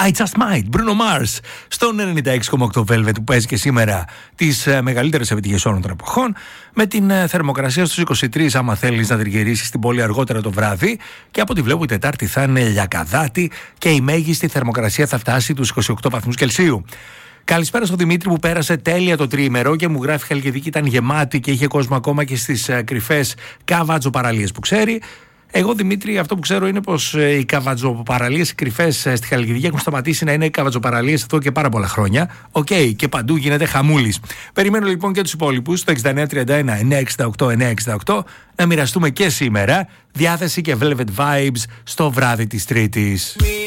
I Just Might, Bruno Mars, στον 96,8 Velvet που παίζει και σήμερα τις μεγαλύτερες επιτυχίες όλων των εποχών, με την θερμοκρασία στους 23, άμα θέλεις να τριγυρίσεις την πόλη αργότερα το βράδυ, και από ό,τι βλέπω η Τετάρτη θα είναι λιακαδάτη και η μέγιστη θερμοκρασία θα φτάσει τους 28 βαθμούς Κελσίου. Καλησπέρα στο Δημήτρη που πέρασε τέλεια το τριήμερο και μου γράφει Χαλκιδική ήταν γεμάτη και είχε κόσμο ακόμα και στις κρυφές καβατζοπαραλίες που ξέρει. Εγώ, Δημήτρη, αυτό που ξέρω είναι πως οι καβατζοπαραλίες, οι κρυφές στη Χαλκιδική έχουν σταματήσει να είναι καβατζοπαραλίες εδώ και πάρα πολλά χρόνια. Οκ, και παντού γίνεται χαμούλης. Περιμένω λοιπόν και τους υπόλοιπους στο 6931-968-968 να μοιραστούμε και σήμερα διάθεση και Velvet Vibes στο βράδυ της Τρίτης.